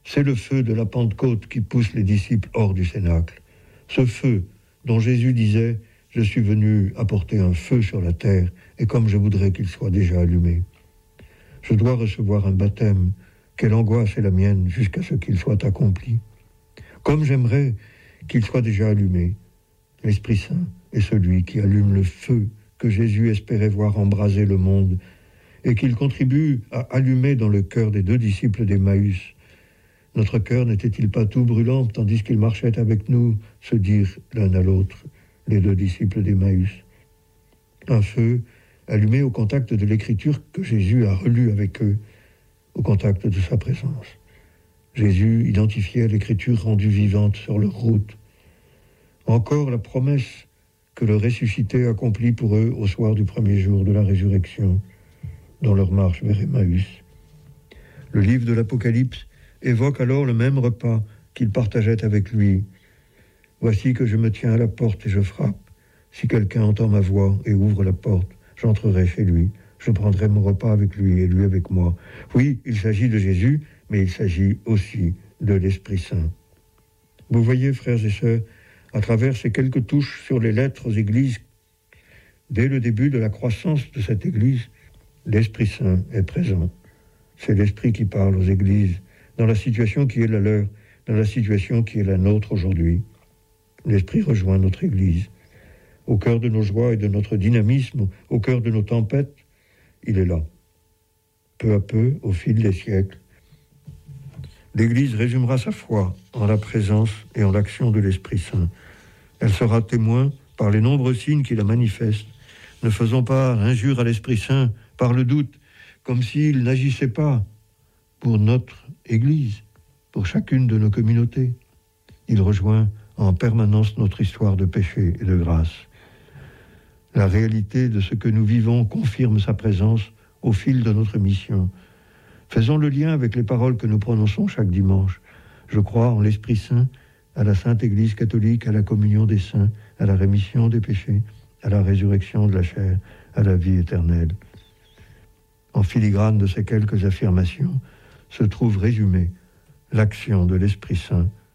C'est le feu de la Pentecôte qui pousse les disciples hors du cénacle. Ce feu dont Jésus disait « Je suis venu apporter un feu sur la terre, et comme je voudrais qu'il soit déjà allumé. Je dois recevoir un baptême, quelle angoisse est la mienne jusqu'à ce qu'il soit accompli. Comme j'aimerais qu'il soit déjà allumé. L'Esprit Saint est celui qui allume le feu que Jésus espérait voir embraser le monde, et qu'il contribue à allumer dans le cœur des 2 disciples d'Emmaüs. Notre cœur n'était-il pas tout brûlant, tandis qu'ils marchaient avec nous, se dirent l'un à l'autre, les 2 disciples d'Emmaüs. Un feu allumé au contact de l'Écriture que Jésus a relue avec eux, au contact de sa présence. Jésus identifiait l'Écriture rendue vivante sur leur route. Encore la promesse que le ressuscité accomplit pour eux au soir du premier jour de la résurrection, dans leur marche vers Emmaüs. Le livre de l'Apocalypse évoque alors le même repas qu'ils partageaient avec lui. « Voici que je me tiens à la porte et je frappe. Si quelqu'un entend ma voix et ouvre la porte, j'entrerai chez lui. Je prendrai mon repas avec lui et lui avec moi. » Oui, il s'agit de Jésus, mais il s'agit aussi de l'Esprit Saint. Vous voyez, frères et sœurs, à travers ces quelques touches sur les lettres aux églises, dès le début de la croissance de cette église, l'Esprit Saint est présent. C'est l'Esprit qui parle aux églises, dans la situation qui est la leur, dans la situation qui est la nôtre aujourd'hui. L'Esprit rejoint notre église. Au cœur de nos joies et de notre dynamisme, au cœur de nos tempêtes, il est là. Peu à peu, au fil des siècles, l'Église résumera sa foi en la présence et en l'action de l'Esprit Saint. Elle sera témoin par les nombreux signes qui la manifestent. Ne faisons pas injure à l'Esprit Saint par le doute, comme s'il n'agissait pas pour notre Église, pour chacune de nos communautés. Il rejoint en permanence notre histoire de péché et de grâce. La réalité de ce que nous vivons confirme sa présence au fil de notre mission. Faisons le lien avec les paroles que nous prononçons chaque dimanche. Je crois en l'Esprit Saint, à la Sainte Église catholique, à la communion des saints, à la rémission des péchés, à la résurrection de la chair, à la vie éternelle. En filigrane de ces quelques affirmations se trouve résumée l'action de l'Esprit Saint